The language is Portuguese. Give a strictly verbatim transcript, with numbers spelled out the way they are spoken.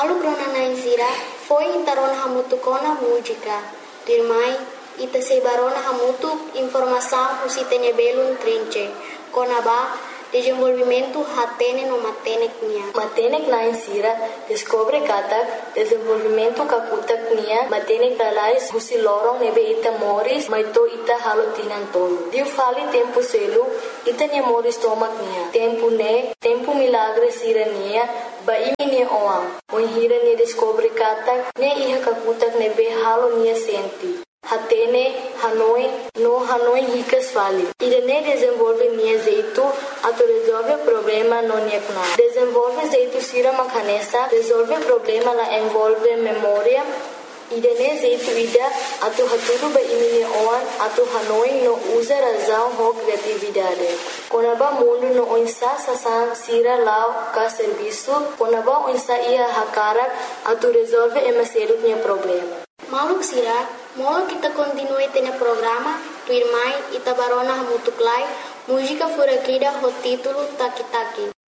Malu grona na insira foi intarona hamutu kona música. Dirmai ita sebarona hamutu informação usitene belun trinche. Kona ba desenvolvimento hatene no matenek nia. Matenek na insira descobre kata desenvolvimento kakutak nia matenek alais husi lorong nebe ita moris maito ita halotinan tolo. Diu fali tempo selu ita nia moris tomak nia. Tempo ne, tempo milagre sira nia ba imi nia oam. Oin hira nia descobre kata ne iha kakutak nebe halo nia senti. Hatene, Hanoi, no Hanoi ricas fali. Irene desenvolve nia jeito, ato resolve problema no nia kuna. Desenvolve jeito sira makanesa, resolve problema la envolve memória. Irene jeito ida, ato haturu ba imine oan, ato Hanoi no usa razão ho criatividade. Konaba mundo no onsa sasan sira lao ka serviço, konaba onsa ia hakarak, ato resolve emaseru nia problema. Maluk sira, molo kita continue tene programa, tu irmai ita barona hamutuklai, música furakida ho título Taki Taki.